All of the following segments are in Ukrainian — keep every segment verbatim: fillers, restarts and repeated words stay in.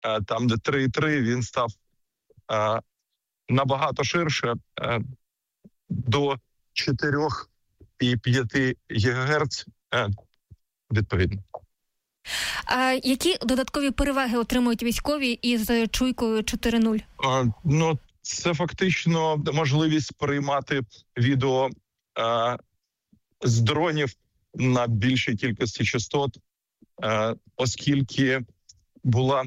там, де три і три, він став набагато ширше, до чотири і п'ять гігагерц відповідно. А які додаткові переваги отримують військові із чуйкою чотири нуль? А, ну, це фактично можливість приймати відео а, з дронів на більшій кількості частот, а, оскільки була,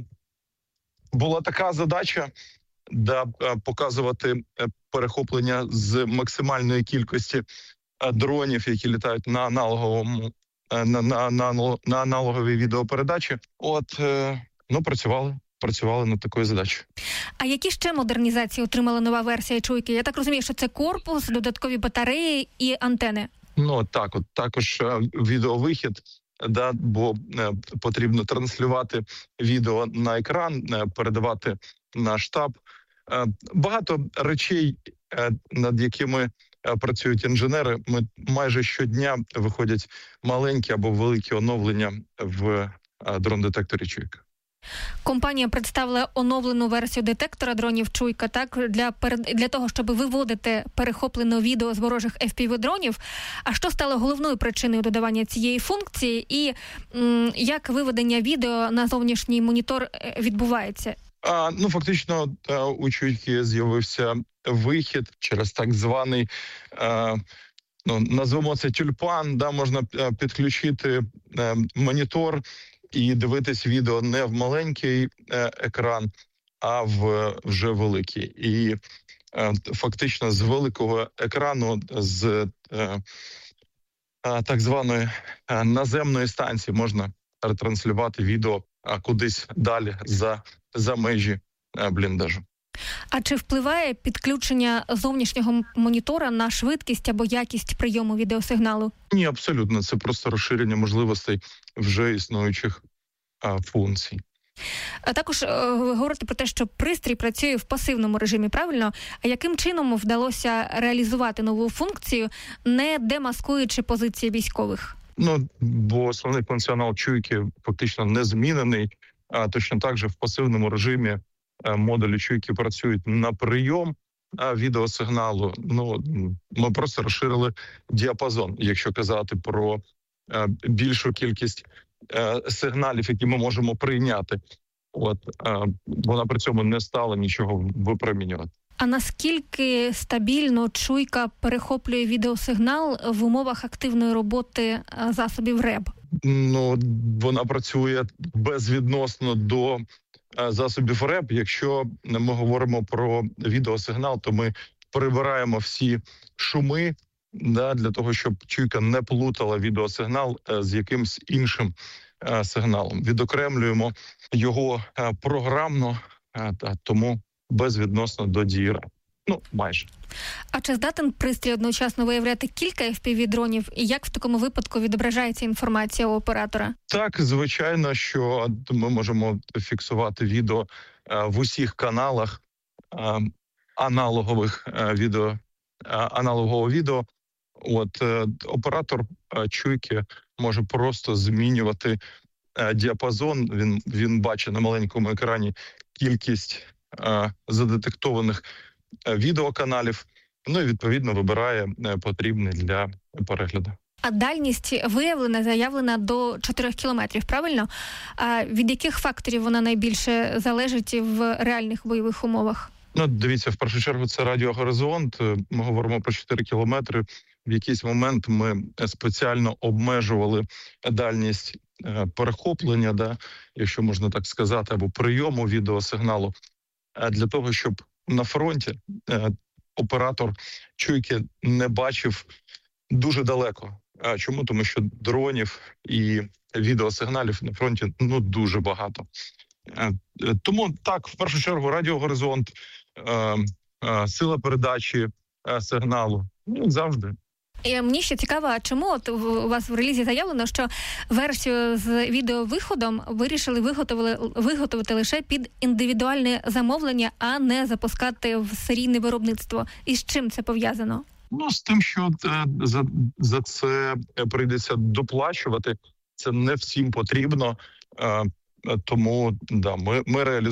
була така задача, да, показувати перехоплення з максимальної кількості дронів, які літають на аналоговому на, на, на, на аналоговій відеопередачі. От, ну, працювали, працювали над такою задачею. А які ще модернізації отримала нова версія чуйки? Я так розумію, що це корпус, додаткові батареї і антени. Ну, так, от також відеовихід, да, бо потрібно транслювати відео на екран, передавати на штаб. Багато речей, над якими працюють інженери. Ми майже щодня виходять маленькі або великі оновлення в дрон-детекторі «Чуйка». Компанія представила оновлену версію детектора дронів «Чуйка», так, для, для того, щоб виводити перехоплене відео з ворожих еф пі ві-дронів. А що стало головною причиною додавання цієї функції і м, як виведення відео на зовнішній монітор відбувається? А, ну, фактично, у «Чуйки» з'явився вихід через так званий, а, ну, назвемо це тюльпан, да, можна підключити а, монітор і дивитись відео не в маленький а, екран, а в вже великий. І а, фактично з великого екрану, з а, а, так званої а, наземної станції можна ретранслювати відео а, кудись далі за, за межі а, бліндажу. А чи впливає підключення зовнішнього монітора на швидкість або якість прийому відеосигналу? Ні, абсолютно. Це просто розширення можливостей вже існуючих а, функцій. А також е, ви говорите про те, що пристрій працює в пасивному режимі, правильно? А яким чином вдалося реалізувати нову функцію, не демаскуючи позиції військових? Ну, бо основний функціонал «Чуйки» фактично не змінений, а точно так же в пасивному режимі модулі «Чуйки» працюють на прийом відеосигналу. Ну, ми просто розширили діапазон, якщо казати про е, більшу кількість е, сигналів, які ми можемо прийняти. От, е, вона при цьому не стала нічого випромінювати. А наскільки стабільно «Чуйка» перехоплює відеосигнал в умовах активної роботи засобів РЕБ? Ну, вона працює безвідносно до засобів РЕБ. Якщо ми говоримо про відеосигнал, то ми прибираємо всі шуми, да, для того, щоб «Чуйка» не плутала відеосигнал з якимсь іншим а, сигналом. Відокремлюємо його а, програмно, а, та, тому безвідносно до дії РЕБ. Ну, майже. А чи здатен пристрій одночасно виявляти кілька еф пі ві-дронів? І як в такому випадку відображається інформація у оператора? Так, звичайно, що ми можемо фіксувати відео а, в усіх каналах а, аналогових а, відео, а, аналогового відео. От а, оператор а, «Чуйки» може просто змінювати а, діапазон. Він, він бачить на маленькому екрані кількість а, задетектованих відеоканалів, ну і відповідно вибирає потрібний для перегляду. А дальність виявлена, заявлена до чотирьох кілометрів, правильно? А від яких факторів вона найбільше залежить в реальних бойових умовах? Ну, дивіться, в першу чергу це радіогоризонт. Ми говоримо про чотири кілометри. В якийсь момент ми спеціально обмежували дальність перехоплення, да, якщо можна так сказати, або прийому відеосигналу, для того, щоб на фронті е, оператор «Чуйки» не бачив дуже далеко. А чому? Тому що дронів і відеосигналів на фронті ну дуже багато. Е, тому так, в першу чергу, радіогоризонт, е, е, сила передачі е, сигналу, ну, завжди. І мені ще цікаво, а чому от у вас в релізі заявлено, що версію з відеовиходом вирішили виготовили, виготовити лише під індивідуальне замовлення, а не запускати в серійне виробництво. І з чим це пов'язано? Ну, з тим, що е, за, за це прийдеться доплачувати. Це не всім потрібно. Е, тому, да, ми, ми реалізуємо